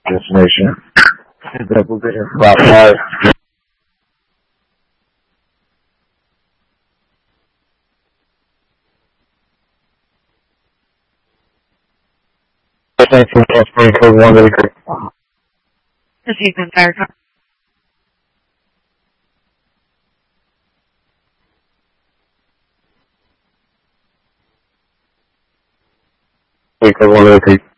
destination. That will be here for about 5. Thanks for the code 183. This is Houston Fire Car. Code 183.